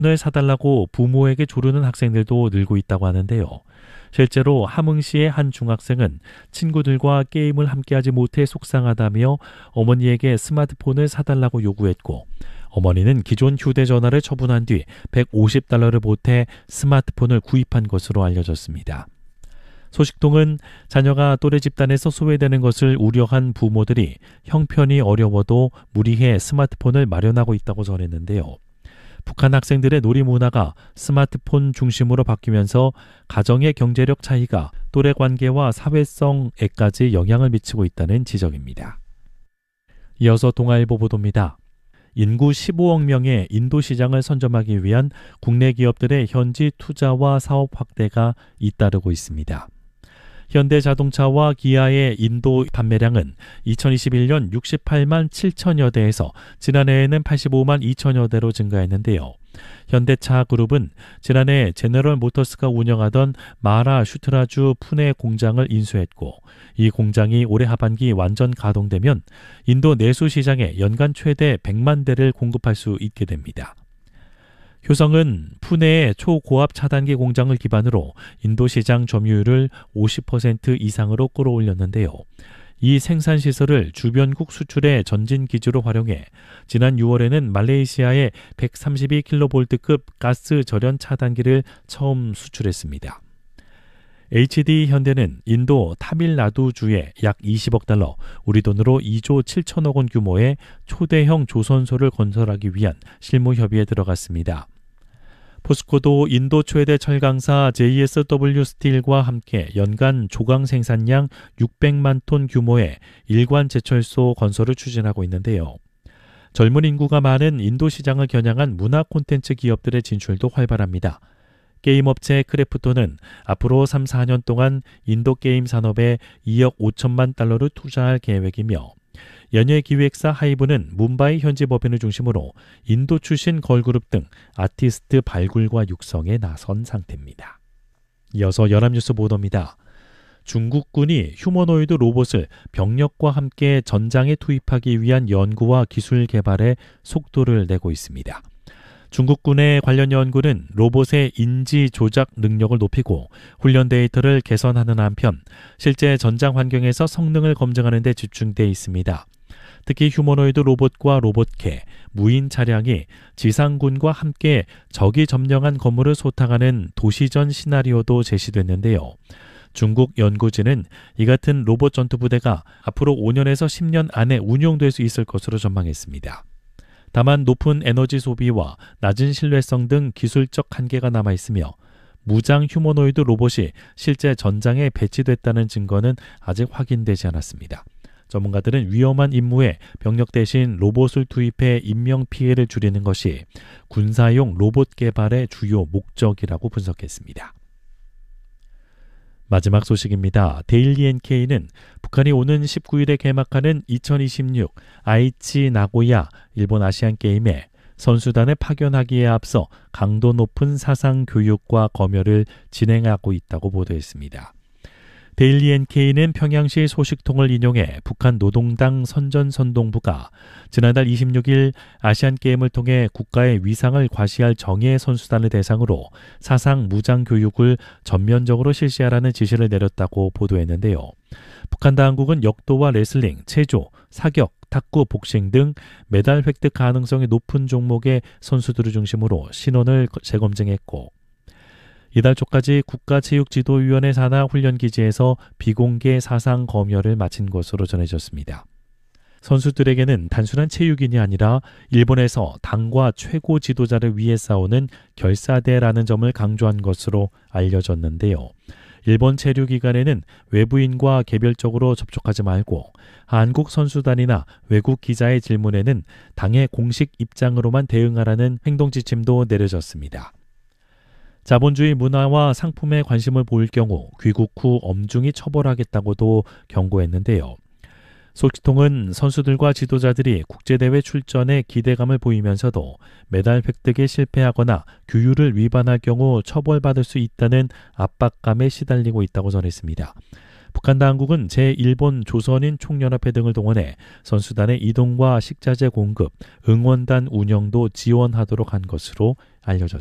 을 사달라고 부모에게 조르는 학생들도 늘고 있다고 하는데요. 실제로 함흥시의 한 중학생은 친구들과 게임을 함께하지 못해 속상하다며 어머니에게 스마트폰을 사달라고 요구했고, 어머니는 기존 휴대전화를 처분한 뒤 $150를 보태 스마트폰을 구입한 것으로 알려졌습니다. 소식통은 자녀가 또래 집단에서 소외되는 것을 우려한 부모들이 형편이 어려워도 무리해 스마트폰을 마련하고 있다고 전했는데요. 북한 학생들의 놀이 문화가 스마트폰 중심으로 바뀌면서 가정의 경제력 차이가 또래 관계와 사회성에까지 영향을 미치고 있다는 지적입니다. 이어서 동아일보 보도입니다. 인구 15억 명의 인도 시장을 선점하기 위한 국내 기업들의 현지 투자와 사업 확대가 잇따르고 있습니다. 현대자동차와 기아의 인도 판매량은 2021년 68만 7천여 대에서 지난해에는 85만 2천여 대로 증가했는데요. 현대차 그룹은 지난해 제너럴 모터스가 운영하던 마하라슈트라주 푸네 공장을 인수했고, 이 공장이 올해 하반기 완전 가동되면 인도 내수 시장에 연간 최대 100만 대를 공급할 수 있게 됩니다. 효성은 푸네의 초고압 차단기 공장을 기반으로 인도 시장 점유율을 50% 이상으로 끌어올렸는데요. 이 생산시설을 주변국 수출의 전진 기지로 활용해 지난 6월에는 말레이시아에 132kV급 가스 절연 차단기를 처음 수출했습니다. HD 현대는 인도 타밀나두주에 약 $20억, 우리 돈으로 2조 7천억 원 규모의 초대형 조선소를 건설하기 위한 실무 협의에 들어갔습니다. 포스코도 인도 최대 철강사 JSW 스틸과 함께 연간 조강 생산량 600만 톤 규모의 일관 제철소 건설을 추진하고 있는데요. 젊은 인구가 많은 인도 시장을 겨냥한 문화 콘텐츠 기업들의 진출도 활발합니다. 게임업체 크래프톤은 앞으로 3, 4년 동안 인도 게임 산업에 $2억 5천만 달러를 투자할 계획이며, 연예 기획사 하이브는 뭄바이 현지 법인을 중심으로 인도 출신 걸그룹 등 아티스트 발굴과 육성에 나선 상태입니다. 이어서 연합뉴스 보도입니다. 중국군이 휴머노이드 로봇을 병력과 함께 전장에 투입하기 위한 연구와 기술 개발에 속도를 내고 있습니다. 중국군의 관련 연구는 로봇의 인지 조작 능력을 높이고 훈련 데이터를 개선하는 한편 실제 전장 환경에서 성능을 검증하는 데 집중돼 있습니다. 특히 휴머노이드 로봇과 로봇캐, 무인 차량이 지상군과 함께 적이 점령한 건물을 소탕하는 도시전 시나리오도 제시됐는데요. 중국 연구진은 이 같은 로봇 전투부대가 앞으로 5년에서 10년 안에 운용될 수 있을 것으로 전망했습니다. 다만 높은 에너지 소비와 낮은 신뢰성 등 기술적 한계가 남아있으며 무장 휴머노이드 로봇이 실제 전장에 배치됐다는 증거는 아직 확인되지 않았습니다. 전문가들은 위험한 임무에 병력 대신 로봇을 투입해 인명 피해를 줄이는 것이 군사용 로봇 개발의 주요 목적이라고 분석했습니다. 마지막 소식입니다. 데일리 NK는 북한이 오는 19일에 개막하는 2026 아이치 나고야 일본 아시안게임에 선수단을 파견하기에 앞서 강도 높은 사상 교육과 검열을 진행하고 있다고 보도했습니다. 데일리 NK는 평양시 소식통을 인용해 북한 노동당 선전선동부가 지난달 26일 아시안게임을 통해 국가의 위상을 과시할 정예 선수단을 대상으로 사상 무장 교육을 전면적으로 실시하라는 지시를 내렸다고 보도했는데요. 북한 당국은 역도와 레슬링, 체조, 사격, 탁구, 복싱 등 메달 획득 가능성이 높은 종목의 선수들을 중심으로 신원을 재검증했고, 이달 초까지 국가체육지도위원회 산하 훈련기지에서 비공개 사상 검열을 마친 것으로 전해졌습니다. 선수들에게는 단순한 체육인이 아니라 일본에서 당과 최고 지도자를 위해 싸우는 결사대라는 점을 강조한 것으로 알려졌는데요. 일본 체류기간에는 외부인과 개별적으로 접촉하지 말고 한국 선수단이나 외국 기자의 질문에는 당의 공식 입장으로만 대응하라는 행동지침도 내려졌습니다. 자본주의 문화와 상품에 관심을 보일 경우 귀국 후 엄중히 처벌하겠다고도 경고했는데요. 소식통은 선수들과 지도자들이 국제대회 출전에 기대감을 보이면서도 메달 획득에 실패하거나 규율을 위반할 경우 처벌받을 수 있다는 압박감에 시달리고 있다고 전했습니다. 북한 당국은 제1본 조선인 총연합회 등을 동원해 선수단의 이동과 식자재 공급, 응원단 운영도 지원하도록 한 것으로 알려졌습니다.